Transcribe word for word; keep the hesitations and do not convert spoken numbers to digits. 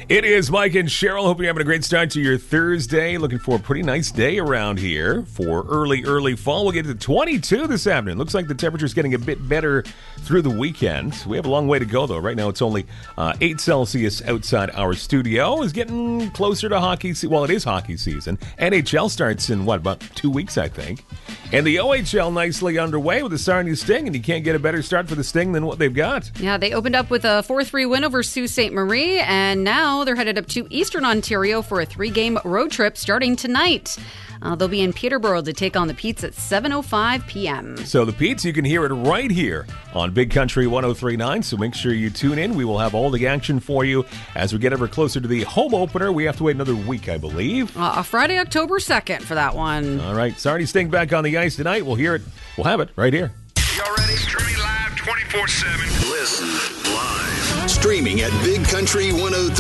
It is Mike and Cheryl. Hope you're having a great start to your Thursday. Looking for a pretty nice day around here for early, early fall. We'll get to twenty-two this afternoon. Looks like the temperature's getting a bit better through the weekend. We have a long way to go, though. Right now, it's only uh, eight Celsius outside our studio. It's getting closer to hockey season. Well, it is hockey season. N H L starts in, what, about two weeks, I think. And the O H L nicely underway with the Sarnia Sting, and you can't get a better start for the Sting than what they've got. Yeah, they opened up with a four three win over Sault Ste. Marie, and now they're headed up to Eastern Ontario for a three-game road trip starting tonight. Uh, they'll be in Peterborough to take on the Petes at seven oh five p.m. So the Petes, you can hear it right here on Big Country one oh three point nine, so make sure you tune in. We will have all the action for you as we get ever closer to the home opener. We have to wait another week, I believe. Uh, Friday, October second for that one. All right, Sarnia Sting back on the ice tonight. We'll hear it. We'll have it right here. Y'all ready? Streaming live twenty-four seven. Listen live. Streaming at Big Country one oh three.